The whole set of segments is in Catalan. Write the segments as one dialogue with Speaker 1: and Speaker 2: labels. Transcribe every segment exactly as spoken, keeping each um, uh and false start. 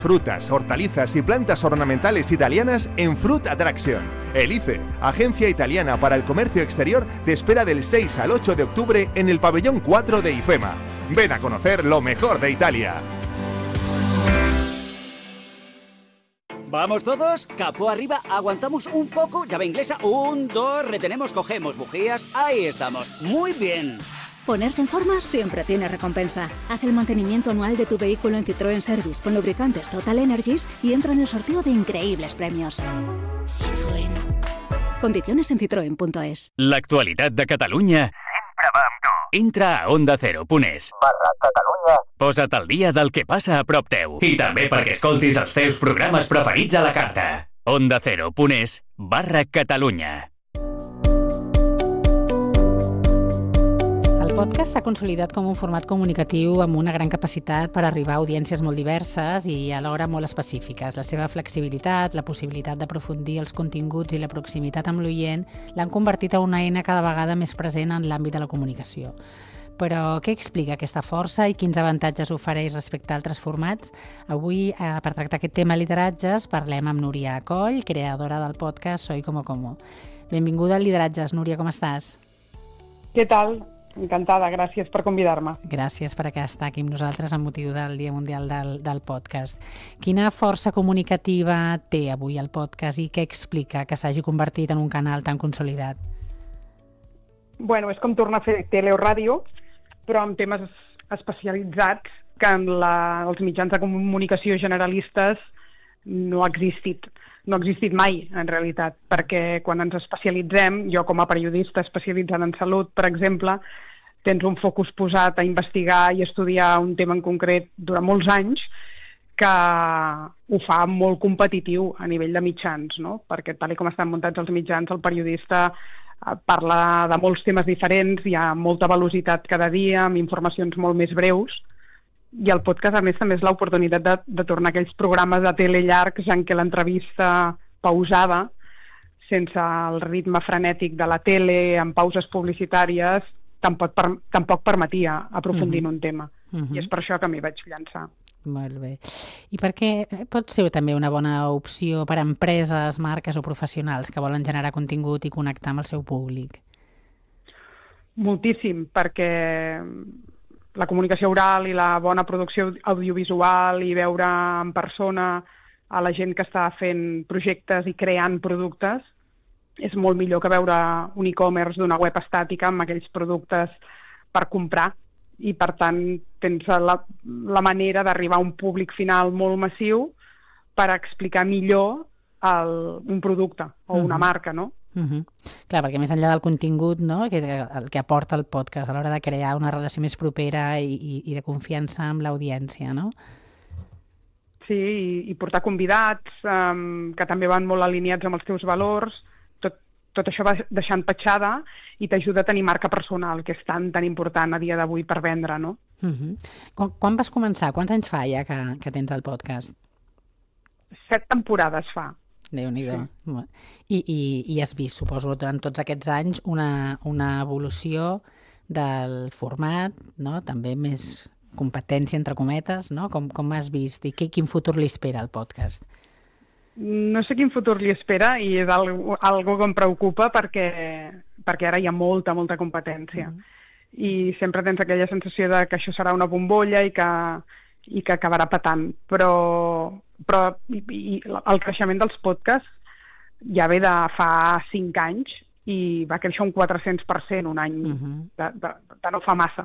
Speaker 1: Frutas, hortalizas y plantas ornamentales italianas en Fruit Attraction. El I C E, Agencia Italiana para el Comercio Exterior, te espera del seis al ocho de octubre en el pabellón cuatro de IFEMA. Ven a conocer lo mejor de Italia.
Speaker 2: Vamos todos, capó arriba, aguantamos un poco, llave inglesa, un, dos, retenemos, cogemos bujías, ahí estamos, muy bien.
Speaker 3: Ponerse en forma siempre tiene recompensa. Haz el mantenimiento anual de tu vehículo en Citroën Service con lubricantes Total Energies y entra en el sorteo de increíbles premios. Citroën. Condiciones en citroen punto es.
Speaker 4: L'actualitat de Catalunya sempre va amb tu. Entra a onda cero punt es barra Catalunya. Posa't al dia del que passa a prop teu. I també perquè escoltis els teus programes preferits a la carta. onda cero punt es barra Catalunya.
Speaker 5: El podcast s'ha consolidat com un format comunicatiu amb una gran capacitat per arribar a audiències molt diverses i alhora molt específiques. La seva flexibilitat, la possibilitat d'aprofundir els continguts i la proximitat amb l'oient l'han convertit en una eina cada vegada més present en l'àmbit de la comunicació. Però què explica aquesta força i quins avantatges ofereix respecte a altres formats? Avui, eh, per tractar aquest tema lideratges, parlem amb Núria Coll, creadora del podcast Soy Como Como. Benvinguda al Lideratges, Núria, com estàs?
Speaker 6: Què tal? Encantada, gràcies per convidar-me.
Speaker 5: Gràcies per estar aquí amb nosaltres amb motiu del Dia Mundial del, del Podcast. Quina força comunicativa té avui el podcast i què explica que s'hagi convertit en un canal tan consolidat?
Speaker 6: Bueno, és com tornar a fer tele o ràdio, però amb temes especialitzats que en la, els mitjans de comunicació generalistes no ha existit. No ha existit mai, en realitat, perquè quan ens especialitzem, jo com a periodista especialitzada en salut, per exemple, tens un focus posat a investigar i estudiar un tema en concret durant molts anys que ho fa molt competitiu a nivell de mitjans, no? Perquè tal com estan muntats els mitjans, el periodista parla de molts temes diferents, hi ha molta velocitat cada dia, amb informacions molt més breus, i el podcast, a més, també és l'oportunitat de, de tornar a aquells programes de tele llargs en què l'entrevista pausada, sense el ritme frenètic de la tele, amb pauses publicitàries, tampoc, per, tampoc permetia aprofundir uh-huh. en un tema. Uh-huh. I és per això que m'hi vaig llançar.
Speaker 5: Molt bé. I per què pot ser també una bona opció per a empreses, marques o professionals que volen generar contingut i connectar amb el seu públic?
Speaker 6: Moltíssim, perquè la comunicació oral i la bona producció audiovisual i veure en persona a la gent que està fent projectes i creant productes és molt millor que veure un e-commerce d'una web estàtica amb aquells productes per comprar i, per tant, tens la, la manera d'arribar a un públic final molt massiu per explicar millor el, un producte o una uh-huh. marca, no?
Speaker 5: Uh-huh. Clar, perquè més enllà del contingut, no? que és el que aporta el podcast a l'hora de crear una relació més propera i, i, i de confiança amb l'audiència, no?
Speaker 6: Sí, i, i portar convidats um, que també van molt alineats amb els teus valors, tot, tot això va deixant petjada i t'ajuda a tenir marca personal, que és tan, tan important a dia d'avui per vendre, no?
Speaker 5: Uh-huh. Quan, quan vas començar? Quants anys fa ja que, que tens el podcast?
Speaker 6: Set temporades fa.
Speaker 5: Déu-n'hi-do. Sí. I, i, I has vist, suposo, durant tots aquests anys una, una evolució del format, no? També més competència, entre cometes, no? Com, com has vist i que, quin futur li espera al podcast?
Speaker 6: No sé quin futur li espera i és algo, algo que em preocupa perquè, perquè ara hi ha molta, molta competència. Mm. I sempre tens aquella sensació de que això serà una bombolla i que, i que acabarà patant. Però, però i, i el creixement dels podcasts ja ve de fa cinc anys i va créixer un quatre-cents per cent un any, uh-huh. de, de, de no fa massa.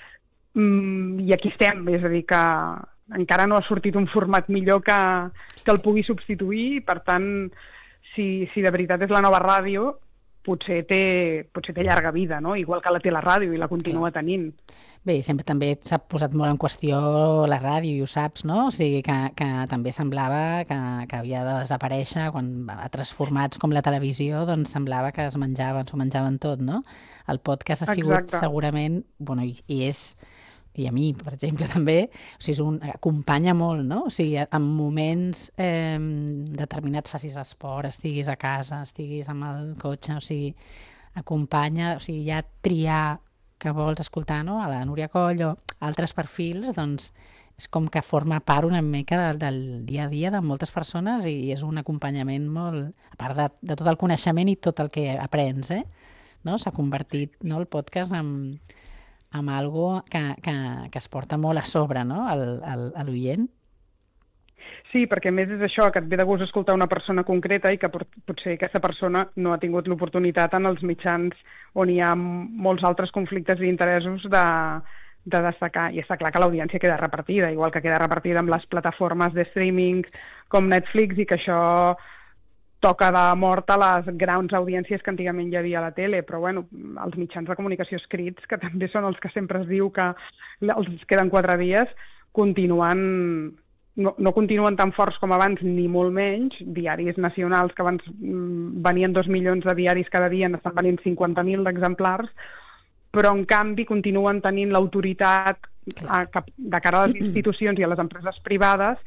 Speaker 6: Mm, I aquí estem, és a dir, que encara no ha sortit un format millor que, que el pugui substituir, per tant, si, si de veritat és la nova ràdio, potser té, potser té llarga vida, no? Igual que la té la ràdio i la continua Clar. tenint.
Speaker 5: Bé, sempre també s'ha posat molt en qüestió la ràdio i ho saps, no? O sigui, que, que també semblava que, que havia de desaparèixer quan altres formats com la televisió doncs semblava que es menjaven, s'ho menjaven tot, no? El podcast ha sigut Exacte. segurament, bueno, i, i és... i a mi, per exemple, també, o sigui, és un, acompanya molt, no? O sigui, en moments eh, determinats facis esport, estiguis a casa, estiguis amb el cotxe, o sigui, acompanya, o sigui, ja triar que vols escoltar, no? A la Núria Coll o altres perfils, doncs és com que forma part una mica del, del dia a dia de moltes persones i és un acompanyament molt, a part de, de tot el coneixement i tot el que aprens, eh? No? S'ha convertit, no, el podcast en, en algo que, que, que es porta molt a sobre, no? al, al, a l'oient.
Speaker 6: Sí, perquè a més és això, que et ve de gust escoltar una persona concreta i que potser aquesta persona no ha tingut l'oportunitat en els mitjans on hi ha molts altres conflictes i interessos de, de destacar. I està clar que l'audiència queda repartida, igual que queda repartida amb les plataformes de streaming com Netflix i que això toca de mort a les grans audiències que antigament hi havia a la tele, però bueno, els mitjans de comunicació escrits, que també són els que sempre es diu que els queden quatre dies, continuen... No, no continuen tan forts com abans, ni molt menys. Diaris nacionals, que abans venien dos milions de diaris cada dia, n'estan venint cinquanta mil d'exemplars, però en canvi continuen tenint l'autoritat a, de cara a les institucions i a les empreses privades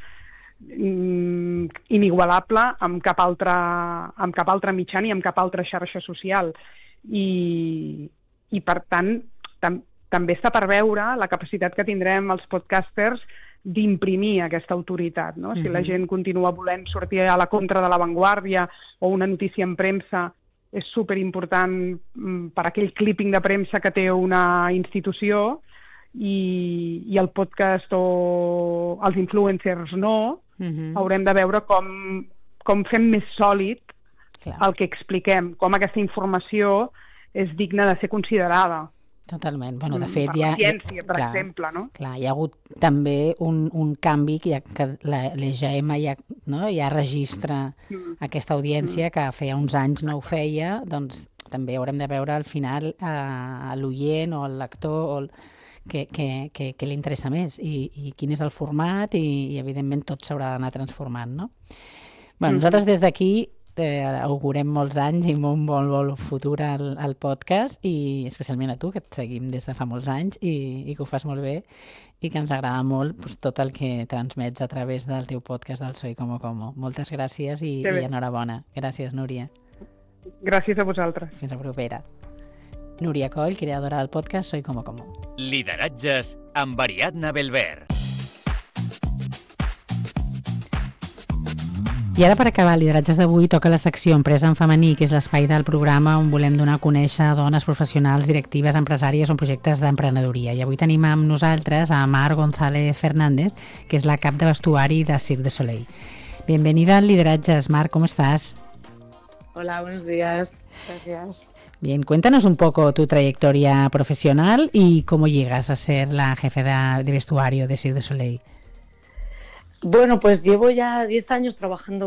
Speaker 6: inigualable amb cap altre, amb cap altre mitjà ni amb cap altra xarxa social. I, i per tant, tam, també està per veure la capacitat que tindrem els podcasters d'imprimir aquesta autoritat, no? Si la gent continua volent sortir a la contra de l'avantguàrdia o una notícia en premsa és superimportant per aquell clipping de premsa que té una institució i, i el podcast o els influencers no, uh-huh. haurem de veure com, com fem més sòlid Clar. El que expliquem, com aquesta informació és digna de ser considerada.
Speaker 5: Totalment. Bueno, de fet,
Speaker 6: per
Speaker 5: ja,
Speaker 6: la ciència, per
Speaker 5: clar,
Speaker 6: exemple, no?
Speaker 5: Clar, hi ha hagut també un, un canvi que, ja, que l'E G M ja, no, ja registra mm. aquesta audiència que feia uns anys no ho feia, doncs també haurem de veure al final a, a l'oient o al lector o el, que, que, que, que li interessa més i, i quin és el format i, i evidentment tot s'haurà d'anar transformant, no? Bueno, mm. nosaltres des d'aquí Eh, augurem molts anys i molt, molt, molt futur al, al podcast i especialment a tu, que et seguim des de fa molts anys i, i que ho fas molt bé i que ens agrada molt pues, tot el que transmets a través del teu podcast del Soy Como Como. Moltes gràcies i, i enhorabona. Gràcies, Núria.
Speaker 6: Gràcies a vosaltres.
Speaker 5: Fins a propera. Núria Coll, creadora del podcast Soy Como Como.
Speaker 4: Lideratges amb Ariadna Belver.
Speaker 5: I ara, per acabar el lideratges d'avui, toca la secció Empresa en femení, que és l'espai del programa on volem donar a conèixer dones professionals, directives, empresàries o projectes d'emprenedoria. I avui tenim amb nosaltres a Mar González Fernández, que és la cap de vestuari de Cirque du Soleil. Bienvenida al Lideratges, Mar, ¿cómo estás?
Speaker 7: Hola, buenos días. Gracias.
Speaker 5: Bien, cuéntanos un poco tu trayectoria profesional y cómo llegas a ser la jefe de, de vestuario de Cirque du Soleil.
Speaker 7: Bueno, pues llevo ya diez años trabajando